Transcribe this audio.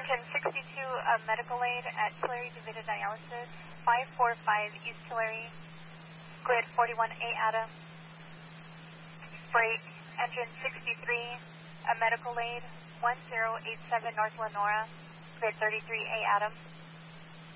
engine 62 medical aid at Tulare DaVita Dialysis, 545 East Tulare, grid 41A Adam. Break, engine 63 medical aid, 1087 North Lenora, grid 33A Adam.